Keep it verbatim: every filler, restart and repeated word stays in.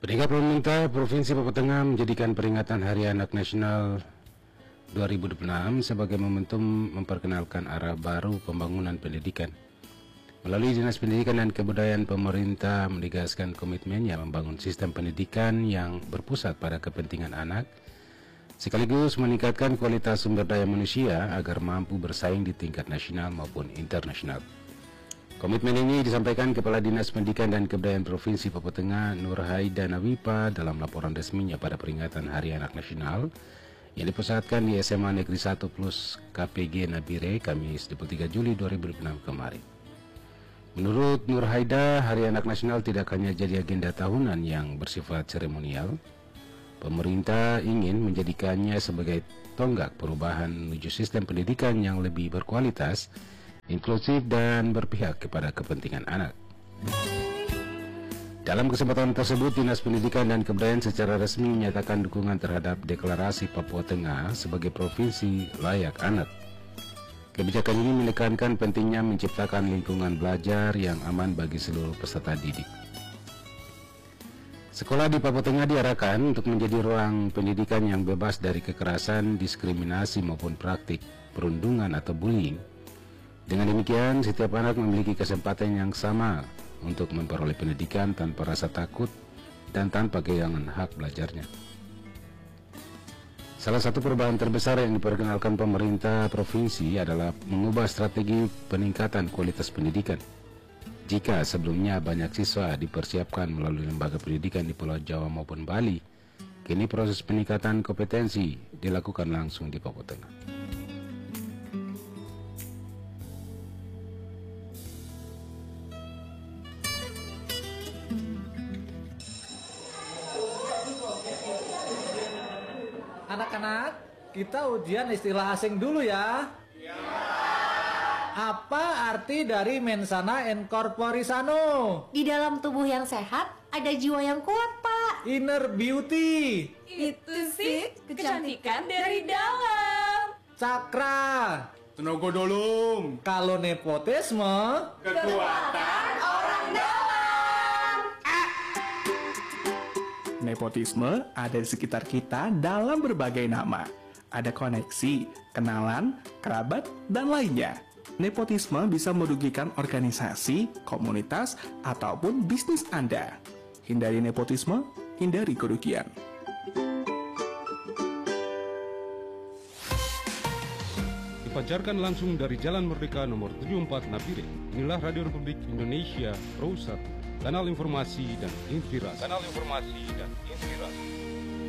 Peringkat pemerintah Provinsi Papua Tengah menjadikan peringatan Hari Anak Nasional dua ribu dua puluh enam sebagai momentum memperkenalkan arah baru pembangunan pendidikan. Melalui Dinas Pendidikan dan Kebudayaan, pemerintah menegaskan komitmennya membangun sistem pendidikan yang berpusat pada kepentingan anak, sekaligus meningkatkan kualitas sumber daya manusia agar mampu bersaing di tingkat nasional maupun internasional. Komitmen ini disampaikan Kepala Dinas Pendidikan dan Kebudayaan Provinsi Papua Tengah, Nur Haida Nawipa, dalam laporan resminya pada peringatan Hari Anak Nasional yang dipusatkan di S M A Negeri satu Plus K P G Nabire, Kamis dua puluh tiga Juli dua ribu dua puluh enam kemarin. Menurut Nur Haida, Hari Anak Nasional tidak hanya jadi agenda tahunan yang bersifat seremonial. Pemerintah ingin menjadikannya sebagai tonggak perubahan menuju sistem pendidikan yang lebih berkualitas, inklusif, dan berpihak kepada kepentingan anak. Dalam kesempatan tersebut, Dinas Pendidikan dan Kebudayaan secara resmi menyatakan dukungan terhadap Deklarasi Papua Tengah sebagai provinsi layak anak. Kebijakan ini menekankan pentingnya menciptakan lingkungan belajar yang aman bagi seluruh peserta didik. Sekolah di Papua Tengah diarahkan untuk menjadi ruang pendidikan yang bebas dari kekerasan, diskriminasi maupun praktik perundungan atau bullying. Dengan demikian, setiap anak memiliki kesempatan yang sama untuk memperoleh pendidikan tanpa rasa takut dan tanpa kehilangan hak belajarnya. Salah satu perubahan terbesar yang diperkenalkan pemerintah provinsi adalah mengubah strategi peningkatan kualitas pendidikan. Jika sebelumnya banyak siswa dipersiapkan melalui lembaga pendidikan di Pulau Jawa maupun Bali, kini proses peningkatan kompetensi dilakukan langsung di Papua Tengah. Anak-anak, kita ujian istilah asing dulu ya. Ya. Apa arti dari mensana in corpore sano? Di dalam tubuh yang sehat, ada jiwa yang kuat, Pak. Inner beauty. Itu sih kecantikan dari dalam. Cakra. Tenaga dalam. Kalau nepotisme, kekuatan orang dalam. Nepotisme ada di sekitar kita dalam berbagai nama. Ada koneksi, kenalan, kerabat, dan lainnya. Nepotisme bisa merugikan organisasi, komunitas, ataupun bisnis Anda. Hindari nepotisme, hindari kerugian. Dipancarkan langsung dari Jalan Merdeka nomor tujuh puluh empat Nabire. Inilah Radio Republik Indonesia Pro satu. Kanal informasi dan inspirasi. Kanal informasi dan inspirasi.